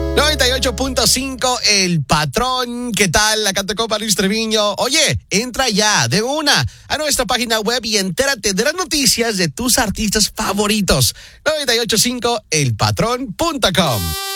98.5, El Patrón. ¿Qué tal? La canta Copa Luis Treviño. Oye, entra ya de una a nuestra página web y entérate de las noticias de tus artistas favoritos. 98.5elpatrón.com.